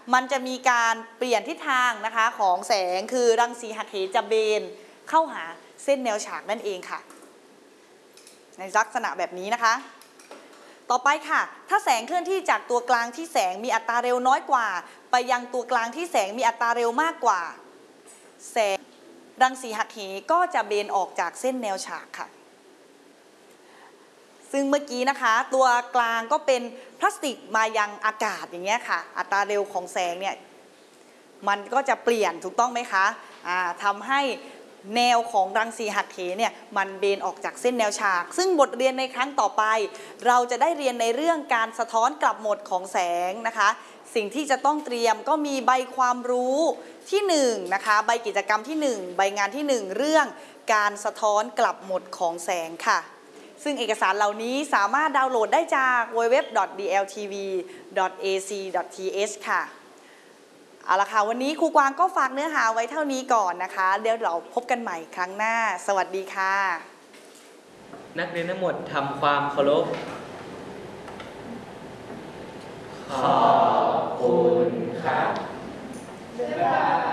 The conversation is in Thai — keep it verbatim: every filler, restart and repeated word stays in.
มันจะมีการเปลี่ยนทิศทางนะคะของแสงคือรังสีหักเหจะเบนเข้าหาเส้นแนวฉากนั่นเองค่ะในลักษณะแบบนี้นะคะต่อไปค่ะถ้าแสงเคลื่อนที่จากตัวกลางที่แสงมีอัตราเร็วน้อยกว่าไปยังตัวกลางที่แสงมีอัตราเร็วมากกว่าแสงรังสีหักเหก็จะเบนออกจากเส้นแนวฉากค่ะซึ่งเมื่อกี้นะคะตัวกลางก็เป็นพลาสติกมายังอากาศอย่างเงี้ยค่ะอัตราเร็วของแสงเนี่ยมันก็จะเปลี่ยนถูกต้องไหมคะอ่าทำให้แนวของรังสีหักเหเนี่ยมันเบนออกจากเส้นแนวฉากซึ่งบทเรียนในครั้งต่อไปเราจะได้เรียนในเรื่องการสะท้อนกลับหมดของแสงนะคะสิ่งที่จะต้องเตรียมก็มีใบความรู้ที่หนึ่งนะคะใบกิจกรรมที่หนึ่งใบงานที่หนึ่งเรื่องการสะท้อนกลับหมดของแสงค่ะซึ่งเอกสารเหล่านี้สามารถดาวน์โหลดได้จาก ดับเบิลยู ดับเบิลยู ดับเบิลยู ดอท ดี แอล ที วี ดอท เอ ซี ดอท ที เอช ค่ะเอาละค่ะวันนี้ครูกวางก็ฝากเนื้อหาไว้เท่านี้ก่อนนะคะเดี๋ยวเราพบกันใหม่ครั้งหน้าสวัสดีค่ะนักเรียนทั้งหมดทำความเคารพขอบคุณครับบ๊ายบาย